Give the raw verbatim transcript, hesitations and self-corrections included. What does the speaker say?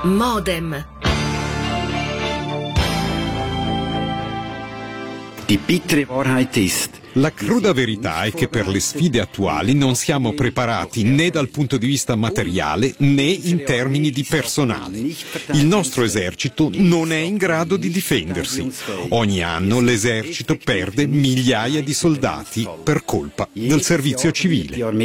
Modem. Die bittere Wahrheit ist, la cruda verità è che per le sfide attuali non siamo preparati né dal punto di vista materiale né in termini di personale. Il nostro esercito non è in grado di difendersi. Ogni anno l'esercito perde migliaia di soldati per colpa del servizio civile.